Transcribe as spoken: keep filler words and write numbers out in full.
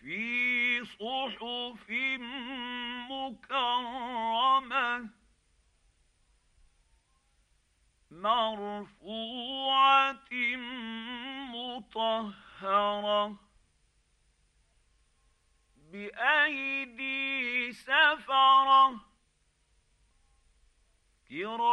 في صحف مكرمة مرفوعة مطهرة بأيدي سفرة كرام